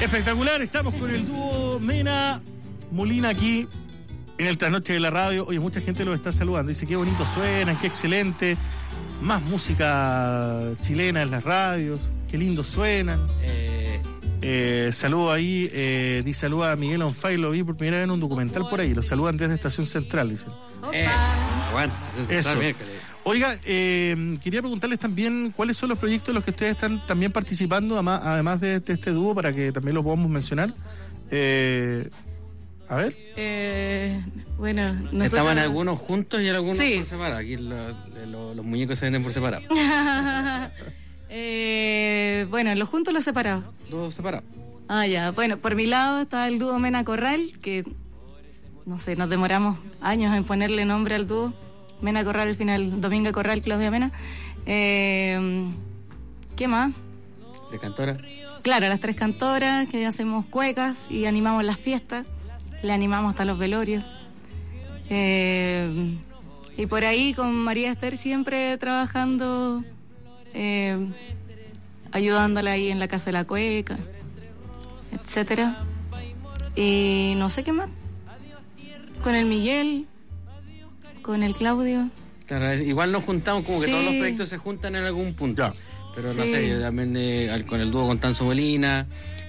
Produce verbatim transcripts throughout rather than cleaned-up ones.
Espectacular, estamos con el dúo Mena Molina aquí en el Trasnoche de la Radio. Oye, mucha gente los está saludando, dice qué bonito suenan, qué excelente, más música chilena en las radios, qué lindo suenan. Eh, eh, saludo ahí, eh, dice saluda a Miguel Onfay, lo vi por primera vez en un documental por ahí, lo saludan desde Estación Central, dicen. Eh, aguanta, eso. Oiga, eh, quería preguntarles también cuáles son los proyectos en los que ustedes están también participando, además de este, este dúo, para que también lo podamos mencionar. Eh, a ver. Eh, bueno, nosotros... Estaban en algunos juntos y en algunos sí. por separado. Aquí lo, lo, los muñecos se venden por separado. eh, bueno, los juntos, los separados. Los separados. Ah, ya. Bueno, por mi lado está el dúo Mena Corral, que no sé, nos demoramos años en ponerle nombre al dúo. Mena Corral al final, Dominga Corral, Claudia Mena. Eh, ¿Qué más? ¿Tres cantoras? Claro, las tres cantoras, que hacemos cuecas y animamos las fiestas. Le animamos hasta los velorios. Eh, y por ahí con María Esther siempre trabajando, eh, ayudándola ahí en la Casa de la Cueca, etcétera. Y no sé qué más. Con el Miguel, con el Claudio. Claro, igual nos juntamos, como que sí. todos los proyectos se juntan en algún punto. Ya. Pero sí. no sé, yo también eh, con el dúo con Tanzo Molina,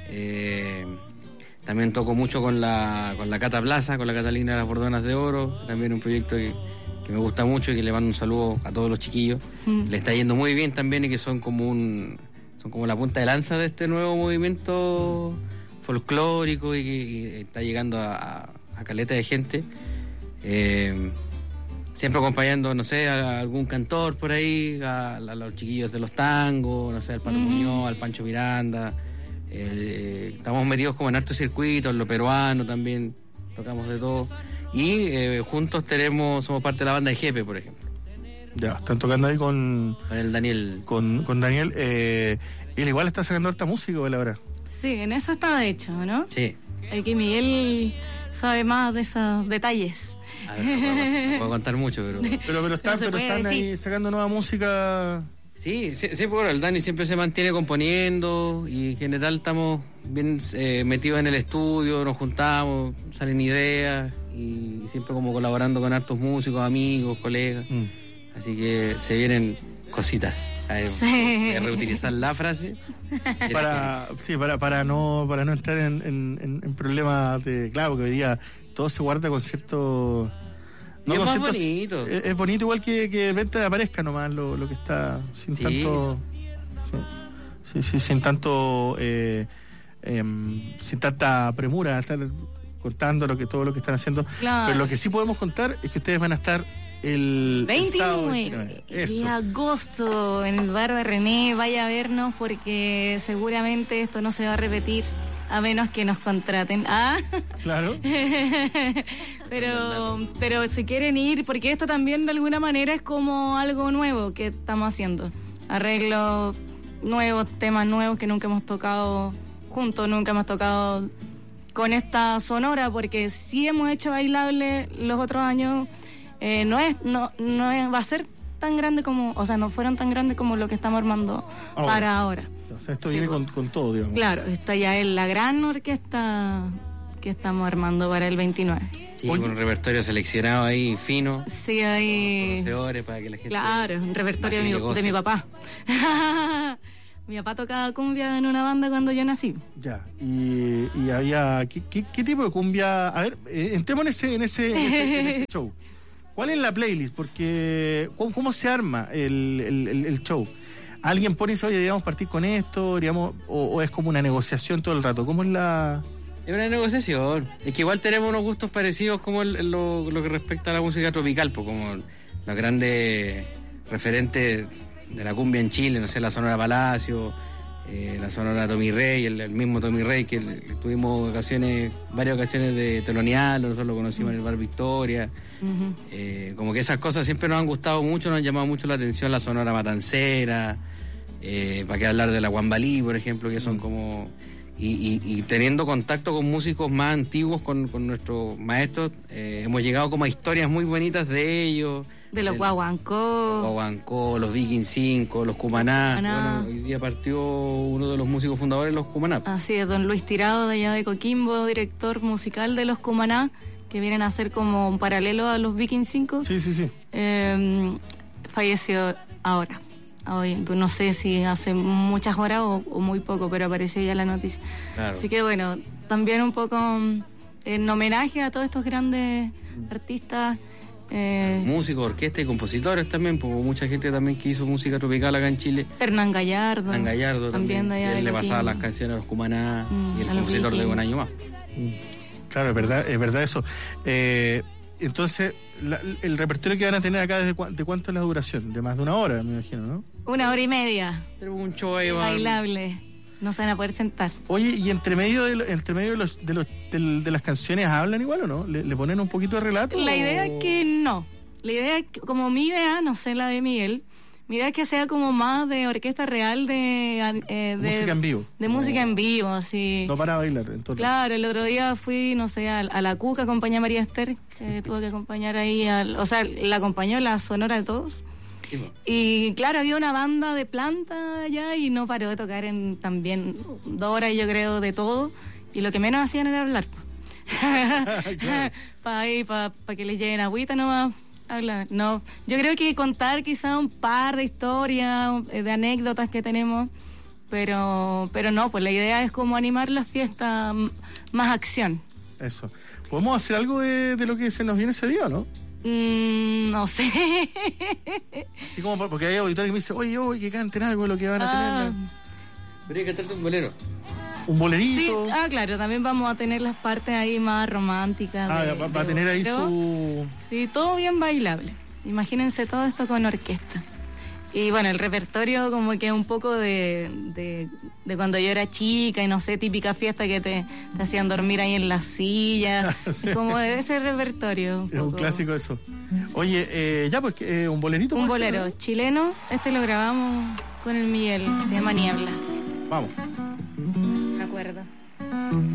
eh, también toco mucho con la con la Cata Plaza, con la Catalina de las Bordonas de Oro, también un proyecto que, que me gusta mucho y que le mando un saludo a todos los chiquillos. Mm. Le está yendo muy bien también y que son como un son como la punta de lanza de este nuevo movimiento folclórico y que y está llegando a, a, a caleta de gente. Eh, Siempre acompañando, no sé, a algún cantor por ahí, a, a los chiquillos de los tangos, no sé, al Pato uh-huh. Muñoz, al Pancho Miranda. Eh, eh, estamos metidos como en hartos circuitos, en lo peruano también, tocamos de todo. Y eh, juntos tenemos, somos parte de la banda de Jepe, por ejemplo. Ya, están tocando ahí con... Con el Daniel. Con, con Daniel. Eh, él igual está sacando harta música, ¿vale, ahora? Sí, en eso está de hecho, ¿no? Sí. El que Miguel sabe más de esos detalles. A ver, no puedo, no puedo contar mucho, pero... Pero, pero están, no pero están ahí sacando nueva música... Sí, sí, sí, bueno, el Dani siempre se mantiene componiendo y en general estamos bien eh, metidos en el estudio, nos juntamos, salen ideas y, y siempre como colaborando con hartos músicos, amigos, colegas. Mm. Así que se vienen cositas. A ver, sí. Voy a reutilizar la frase. Para, sí, para, para no para no entrar en, en, en problemas de... Claro, que hoy día todo se guarda con cierto... No, es con más ciertos, bonito. Es, es bonito igual que, que de repente aparezca nomás lo, lo que está sin sí. tanto... Sí, sí, sí, sin tanto... Eh, eh, sin tanta premura, estar contando lo que todo lo que están haciendo. Claro. Pero lo que sí podemos contar es que ustedes van a estar el veintinueve de agosto en el bar de René. Vaya a vernos porque seguramente esto no se va a repetir a menos que nos contraten. Ah, claro. pero pero si quieren ir, porque esto también de alguna manera es como algo nuevo que estamos haciendo, arreglos nuevos, temas nuevos que nunca hemos tocado juntos, nunca hemos tocado con esta sonora, porque sí hemos hecho bailable los otros años. Eh, no es, no, no es, va a ser tan grande como, o sea, no fueron tan grandes como lo que estamos armando ahora. para ahora. O sea, esto sí, viene con, con todo, digamos. Claro, esta ya es la gran orquesta que estamos armando para el veintinueve. Sí, con un repertorio seleccionado ahí, fino. Sí, ahí. Conocedores para que la gente. Claro, un repertorio de mi, de mi papá. Mi papá tocaba cumbia en una banda cuando yo nací. Ya, y, y había... ¿qué, qué, ¿Qué tipo de cumbia? A ver, eh, entremos en ese, en ese, en ese, en ese show. ¿Cuál es la playlist? Porque, ¿cómo, cómo se arma el, el, el, el show? ¿Alguien pone y dice, oye, deberíamos partir con esto? Digamos, o, ¿O es como una negociación todo el rato? ¿Cómo es la...? Es una negociación. Es que igual tenemos unos gustos parecidos como el, lo, lo que respecta a la música tropical, pues como los grandes referentes de la cumbia en Chile, no sé, la Sonora Palacio, eh, la Sonora Tommy Rey, el, el mismo Tommy Rey, que el, tuvimos ocasiones, varias ocasiones de telonearlo, nosotros lo conocimos uh-huh. en el Bar Victoria. Uh-huh. Eh, como que esas cosas siempre nos han gustado mucho, nos han llamado mucho la atención, la Sonora Matancera, eh, para qué hablar de la Guambalí, por ejemplo, que son uh-huh. como... Y, y, y teniendo contacto con músicos más antiguos, con, con nuestros maestros, eh, hemos llegado como a historias muy bonitas de ellos, De los El- guaguancó. Guaguancó, los Viking cinco, los Cumaná. Cumaná. Bueno, hoy día partió uno de los músicos fundadores de los Cumaná. Así es, don Luis Tirado de allá de Coquimbo, director musical de los Cumaná, que vienen a ser como un paralelo a los Viking cinco. Sí, sí, sí. Eh, falleció ahora. Hoy, tú no sé si hace muchas horas o, o muy poco, pero apareció ya la noticia. Claro. Así que bueno, también un poco mm, en homenaje a todos estos grandes artistas. Eh, Músicos, orquesta y compositores también, porque mucha gente también que hizo música tropical acá en Chile. Hernán Gallardo. Hernán Gallardo también, de allá él de le pasaba Coquimbo. las canciones a los Cumaná Mm, y el a los compositor de Vikings. Un Año Más. Claro, es verdad, es verdad eso. Eh, entonces, la- el repertorio que van a tener acá, ¿desde cua- de cuánto es la duración? De más de una hora, me imagino, ¿no? Una hora y media. Tenemos un show ahí, va- Bailable. No se van a poder sentar. Oye, ¿y entre medio de, lo- entre medio de, los, de, los, del- de las canciones hablan igual o no? ¿Le, le ponen un poquito de relato? La o- idea es que no. La idea es que, como mi idea, no sé la de Miguel, mi idea es que sea como más de orquesta real, de... eh, de Música en vivo. De música en vivo, así. No para bailar, entonces. Claro, el otro día fui, no sé, a, a la Cuca, acompañé a María Esther, que tuvo que acompañar ahí, al, o sea, la acompañó la Sonora de Todos. Sí, po. Y claro, había una banda de planta allá y no paró de tocar en también dos horas, yo creo, de todo. Y lo que menos hacían era hablar. Para ahí, para que les lleguen agüita nomás. Hablar. No, yo creo que contar quizá un par de historias, eh, de anécdotas que tenemos, pero pero no, pues la idea es como animar la fiesta, m- más acción. Eso. ¿Podemos hacer algo de, de lo que se nos viene ese día, no? Mm, no sé. Así como por- porque hay auditores que me dicen, oye, oye, que canten algo de lo que van a Ah, tener. Habría que cantarte un bolero. Un sí, bolerito. ah, claro, también vamos a tener las partes ahí más románticas. Ah, de- va, va a de tener ahí bolero. su... Sí, todo bien bailable. Imagínense todo esto con orquesta. Y bueno, el repertorio como que un poco de, de, de cuando yo era chica y no sé, típica fiesta que te, te hacían dormir ahí en la silla. Sí. Como de ese repertorio. Es un poco. clásico eso. Oye, eh, ya pues, eh, un bolerito. Un puede ser, bolero ¿no? chileno. Este lo grabamos con el Miguel. Se llama Niebla. Vamos. A ver si me acuerdo.